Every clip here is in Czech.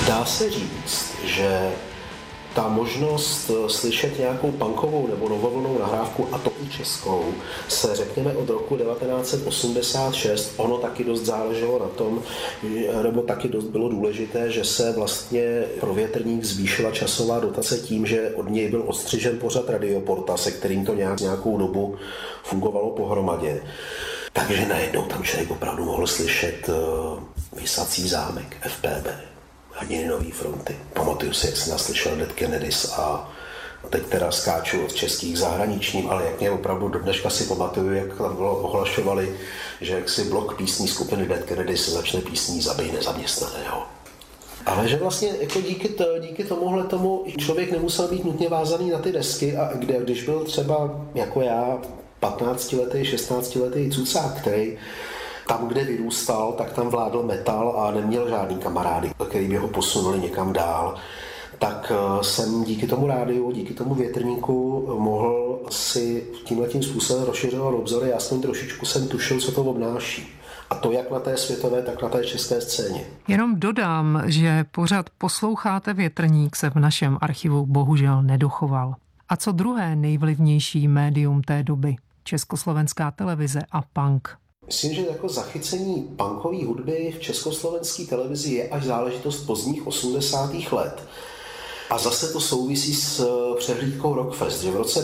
Dá se říct, že ta možnost slyšet nějakou punkovou nebo novovlnou nahrávku, a to i českou, se řekněme od roku 1986, ono taky dost záleželo na tom, nebo taky dost bylo důležité, že se vlastně pro Větrník zvýšila časová dotace tím, že od něj byl odstřižen pořad Radioporta, se kterým to nějakou dobu fungovalo pohromadě. Takže najednou tam člověk opravdu mohl slyšet Visací zámek, FPB, Hrdiny Nový fronty. Pamatuju si, jak jsem naslyšel Dead Kennedys a teď teda skáču od českých zahraničním, ale jak mě opravdu do dneška si pamatuju, jak tam ohlašovali, že jaksi blok písní skupiny Dead Kennedys se začne písní Zabij nezaměstnaného. Ale že vlastně jako díky tomuhle tomu člověk nemusel být nutně vázaný na ty desky a když byl třeba jako já 15letý, 16letý cucák, který tam, kde vyrůstal, tak tam vládl metal a neměl žádný kamarády, který by ho posunuli někam dál, tak jsem díky tomu rádiu, díky tomu Větrníku mohl si tímhletím způsobem rozšiřovat obzory. Já jsem trošičku tušil, co to obnáší. A to jak na té světové, tak na té české scéně. Jenom dodám, že pořad Posloucháte Větrník se v našem archivu bohužel nedochoval. A co druhé nejvlivnější médium té doby? Československá televize a punk. Myslím, že jako zachycení punkové hudby v československé televizi je až záležitost pozdních 80. let. A zase to souvisí s přehlídkou Rockfest, že v roce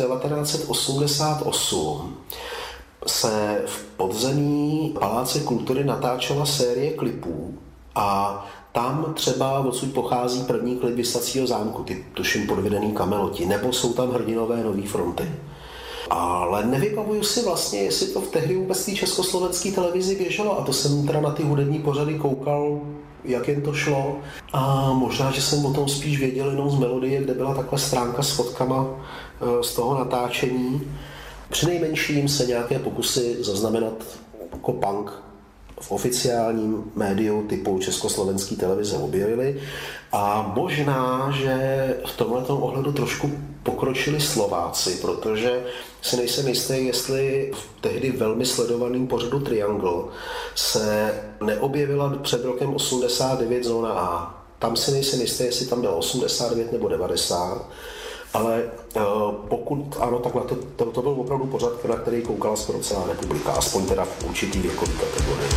1988 se v podzemí Paláce kultury natáčela série klipů a tam třeba odsud pochází první klip Visacího zámku, ty tuším Podvedený kameloti, nebo jsou tam Hrdinové Nový fronty. Ale nevybavuju si vlastně, jestli to v tehdy vůbec té československé televizi běželo a to jsem teda na ty hudební pořady koukal, jak jen to šlo a možná, že jsem o tom spíš věděl jenom z melodie, kde byla takhle stránka s fotkama z toho natáčení. Přinejmenším se nějaké pokusy zaznamenat jako punk v oficiálním médiu typu československé televize objevily a možná, že v tomhletom ohledu trošku pokročili Slováci, protože si nejsem jistý, jestli v tehdy velmi sledovaném pořadu Triangle se neobjevila před rokem 89 zóna A. Tam si nejsem jistý, jestli tam bylo 89 nebo 90, ale pokud ano, tak to byl opravdu pořad, na který koukala skoro celá republika, aspoň teda v určitý věkový kategorii.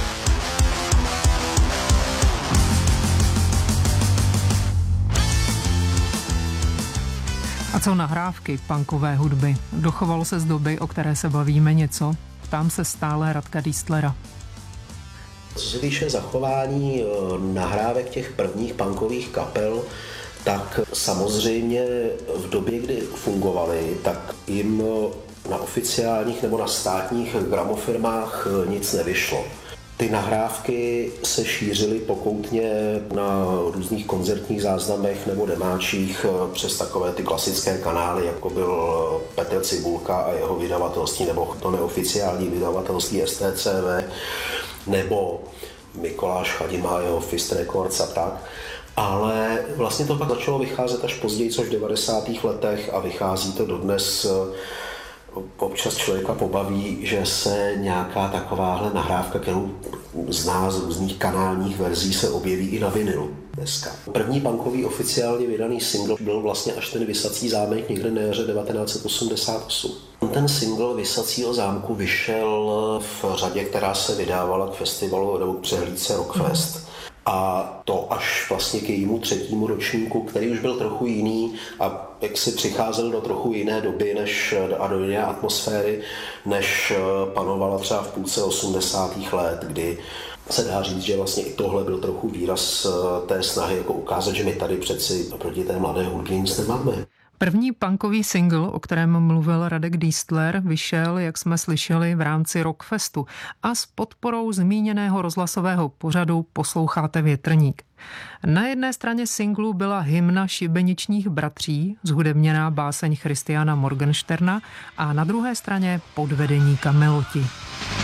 A co nahrávky punkové hudby? Dochovalo se z doby, o které se bavíme něco? Ptám se stále Radka Diestlera. Co se týče zachování nahrávek těch prvních punkových kapel, tak samozřejmě v době, kdy fungovaly, tak jim na oficiálních nebo na státních gramofirmách nic nevyšlo. Ty nahrávky se šířily pokoutně na různých koncertních záznamech nebo demáčích přes takové ty klasické kanály, jako byl Petr Cibulka a jeho vydavatelství, nebo to neoficiální vydavatelství STCV, nebo Mikoláš Chadima a jeho Fist Records a tak. Ale vlastně to pak začalo vycházet až později, což v 90. letech a vychází to dodnes. Občas člověka pobaví, že se nějaká takováhle nahrávka, kterou zná z různých kanálních verzí, se objeví i na vinilu dneska. První punkový oficiálně vydaný single byl vlastně až ten Visací zámek někde na jaře 1988. Ten single Visacího zámku vyšel v řadě, která se vydávala k festivalu nebo k přehlídce Rockfest. A to až vlastně k jejímu 3. ročníku, který už byl trochu jiný a jak si přicházel do trochu jiné doby a do jiné atmosféry, než panovala třeba v půlce 80. let, kdy se dá říct, že vlastně i tohle byl trochu výraz té snahy jako ukázat, že my tady přeci proti té mladé hudbě nic nemáme. První punkový single, o kterém mluvil Radek Diestler, vyšel, jak jsme slyšeli, v rámci Rockfestu a s podporou zmíněného rozhlasového pořadu Posloucháte Větrník. Na jedné straně singlu byla hymna Šibeničních bratří, zhudebněná báseň Christiana Morgensterna a na druhé straně Podvedení kameloti.